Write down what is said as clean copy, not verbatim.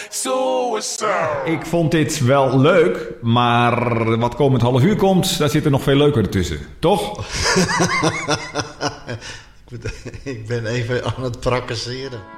suicide. Ik vond dit wel leuk, maar wat komend half uur komt, daar zit er nog veel leuker tussen. Toch? Ik ben even aan het prakaseren.